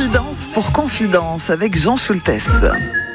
Confidence pour confidence avec Jean Schultes.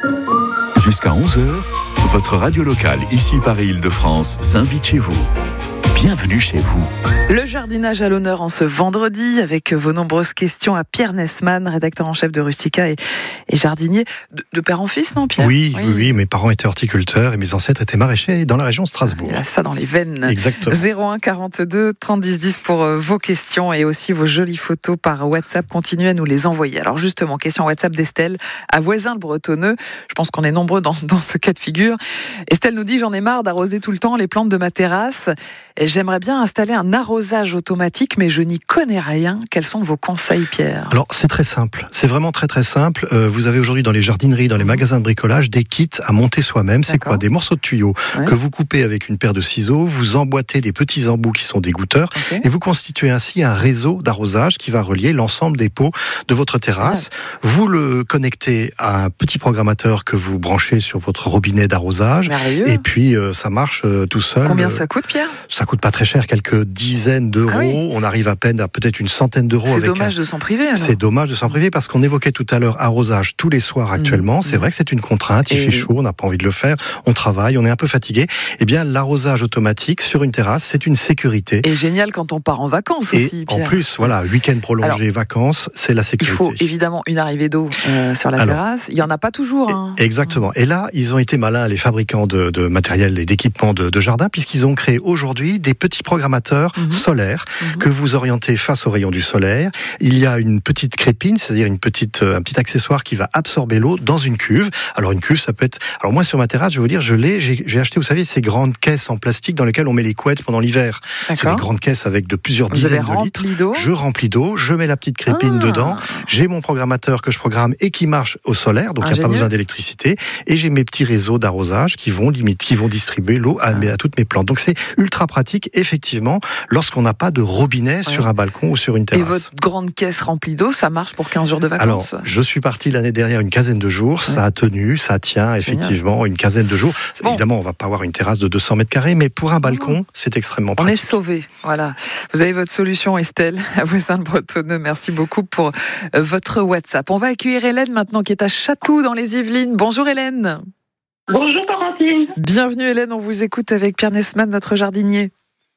Jusqu'à 11h, votre radio locale, ici Paris-Île-de-France, s'invite chez vous. Bienvenue chez vous. Le jardinage à l'honneur en ce vendredi avec vos nombreuses questions à Pierre Nesman, rédacteur en chef de Rustica et jardinier de père en fils, non Pierre ? Oui, mes parents étaient horticulteurs et mes ancêtres étaient maraîchers dans la région de Strasbourg. Il a ça dans les veines. Exactement. 01 42 30 10 10 pour vos questions et aussi vos jolies photos par WhatsApp. Continuez à nous les envoyer. Alors justement, question WhatsApp d'Estelle à Voisins-le-Bretonneux. Je pense qu'on est nombreux dans ce cas de figure. Estelle nous dit: j'en ai marre d'arroser tout le temps les plantes de ma terrasse. J'aimerais bien installer un arrosage automatique, mais je n'y connais rien. Quels sont vos conseils, Pierre ? Alors, c'est très simple. C'est vraiment très très simple. Vous avez aujourd'hui dans les jardineries, dans les magasins de bricolage, des kits à monter soi-même. C'est quoi ? Des morceaux de tuyaux que vous coupez avec une paire de ciseaux, vous emboîtez des petits embouts qui sont des goutteurs, et vous constituez ainsi un réseau d'arrosage qui va relier l'ensemble des pots de votre terrasse. Vous le connectez à un petit programmateur que vous branchez sur votre robinet d'arrosage. Merveilleux. Et puis, ça marche tout seul. Combien ça coûte, Pierre ? Ça coûte pas très cher, quelques dizaines d'euros. Ah oui. On arrive à peine à peut-être une centaine d'euros. C'est dommage de s'en priver. Alors. C'est dommage de s'en priver parce qu'on évoquait tout à l'heure arrosage tous les soirs actuellement. C'est vrai que c'est une contrainte. Il fait chaud, on n'a pas envie de le faire. On travaille, on est un peu fatigué. Eh bien, l'arrosage automatique sur une terrasse, c'est une sécurité. Et génial quand on part en vacances aussi, Pierre. En plus, voilà, week-end prolongé, vacances, c'est la sécurité. Il faut évidemment une arrivée d'eau sur la terrasse. Il n'y en a pas toujours. Hein. Exactement. Et là, ils ont été malins, les fabricants de matériel et d'équipements de jardin, puisqu'ils ont créé aujourd'hui des petits programmateurs solaires que vous orientez face aux rayons du soleil. Il y a une petite crépine, c'est-à-dire un petit accessoire qui va absorber l'eau dans une cuve. Alors une cuve, ça peut être... Alors moi, sur ma terrasse, je vais vous dire, j'ai acheté, vous savez, ces grandes caisses en plastique dans lesquelles on met les couettes pendant l'hiver. C'est des grandes caisses avec de plusieurs dizaines de litres. Je remplis d'eau, je mets la petite crépine dedans, j'ai mon programmateur que je programme et qui marche au solaire, donc il n'y a pas besoin d'électricité, et j'ai mes petits réseaux d'arrosage qui vont distribuer l'eau à toutes mes plantes. Donc c'est ultra pratique, effectivement, lorsqu'on n'a pas de robinet sur un balcon ou sur une terrasse. Et votre grande caisse remplie d'eau, ça marche pour 15 jours de vacances ? Alors, je suis parti l'année dernière une quinzaine de jours, ça a tenu, ça tient effectivement une quinzaine de jours. Bon. Évidemment, on ne va pas avoir une terrasse de 200 mètres carrés, mais pour un balcon, c'est extrêmement pratique. On est sauvés, voilà. Vous avez votre solution, Estelle, à Voisins-le-Bretonneux. Merci beaucoup pour votre WhatsApp. On va accueillir Hélène maintenant, qui est à Chatou, dans les Yvelines. Bonjour Hélène. Bonjour Corentine. Bienvenue Hélène, on vous écoute avec Pierre Nesman, notre jardinier.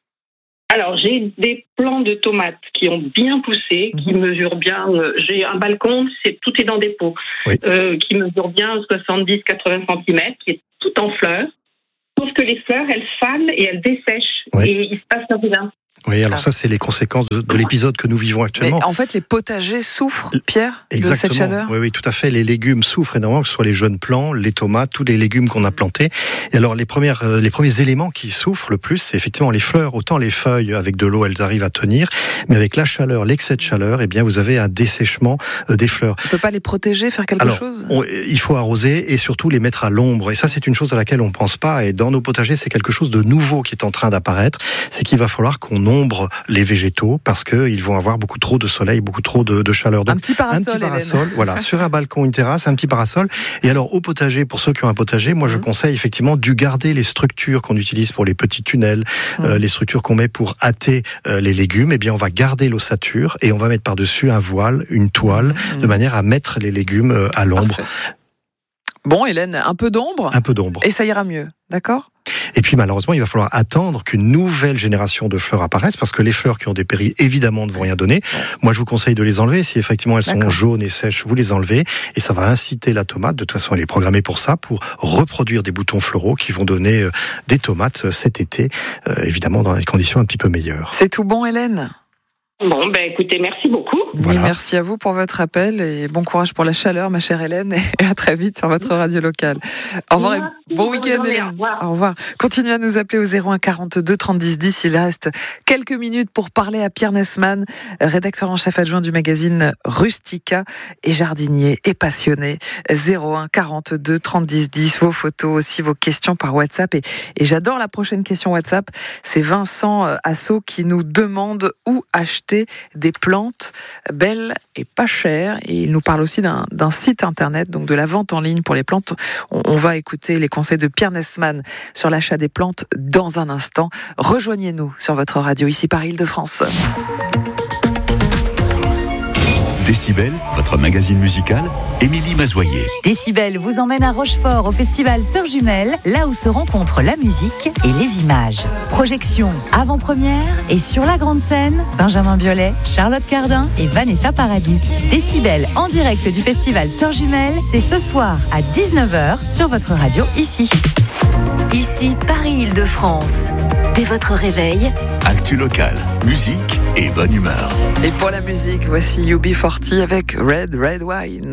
Alors, j'ai des plants de tomates qui ont bien poussé, qui mesurent bien. J'ai un balcon, tout est dans des pots, qui mesurent bien 70-80 cm, qui est tout en fleurs. Sauf que les fleurs, elles fanent et elles dessèchent. Et il se passe rien. Oui, alors ça, c'est les conséquences de l'épisode que nous vivons actuellement. Mais en fait, les potagers souffrent, Pierre, de cette chaleur. Oui, tout à fait. Les légumes souffrent énormément, que ce soit les jeunes plants, les tomates, tous les légumes qu'on a plantés. Et alors, les premiers éléments qui souffrent le plus, c'est effectivement les fleurs. Autant les feuilles, avec de l'eau, elles arrivent à tenir, mais avec la chaleur, l'excès de chaleur, eh bien, vous avez un dessèchement des fleurs. On ne peut pas les protéger, faire quelque chose ? Il faut arroser et surtout les mettre à l'ombre. Et ça, c'est une chose à laquelle on ne pense pas. Et dans nos potagers, c'est quelque chose de nouveau qui est en train d'apparaître. C'est qu'il va falloir qu'on ombre les végétaux parce qu'ils vont avoir beaucoup trop de soleil, beaucoup trop de chaleur. Donc, un petit parasol, voilà, sur un balcon, une terrasse, un petit parasol. Et alors au potager, pour ceux qui ont un potager, moi je conseille effectivement de garder les structures qu'on utilise pour les petits tunnels, les structures qu'on met pour hâter les légumes. Eh bien, on va garder l'ossature et on va mettre par-dessus un voile, une toile, de manière à mettre les légumes à l'ombre. Parfait. Bon, Hélène, un peu d'ombre. Un peu d'ombre. Et ça ira mieux, d'accord ? Et puis malheureusement, il va falloir attendre qu'une nouvelle génération de fleurs apparaisse, parce que les fleurs qui ont dépéri, évidemment, ne vont rien donner. Moi, je vous conseille de les enlever. Si effectivement elles sont jaunes et sèches, vous les enlevez. Et ça va inciter la tomate, de toute façon, elle est programmée pour ça, pour reproduire des boutons floraux qui vont donner des tomates cet été, évidemment dans des conditions un petit peu meilleures. C'est tout bon, Hélène ? Bon, écoutez, merci beaucoup. Voilà. Oui, merci à vous pour votre appel et bon courage pour la chaleur, ma chère Hélène, et à très vite sur votre radio locale. Au revoir et bon week-end, Hélène. Au revoir. Continuez à nous appeler au 01 42 30 10 10. Il reste quelques minutes pour parler à Pierre Nesman, rédacteur en chef adjoint du magazine Rustica et jardinier et passionné. 01 42 30 10 10. Vos photos aussi, vos questions par WhatsApp. Et j'adore la prochaine question WhatsApp. C'est Vincent Assot qui nous demande où acheter des plantes belles et pas chères. Et il nous parle aussi d'un site internet, donc de la vente en ligne pour les plantes. On va écouter les conseils de Pierre Nesman sur l'achat des plantes dans un instant. Rejoignez-nous sur votre radio ici par Île-de-France. Décibel, votre magazine musical, Émilie Mazoyer. Décibel vous emmène à Rochefort au festival Sœurs Jumelles, là où se rencontrent la musique et les images. Projection, avant-première et sur la grande scène, Benjamin Biolay, Charlotte Cardin et Vanessa Paradis. Décibel en direct du festival Sœurs Jumelles, c'est ce soir à 19h sur votre radio ici. Ici Paris-Île-de-France. Dès votre réveil, Actu local, musique et bonne humeur. Et pour la musique, voici UB40 avec Red Wine.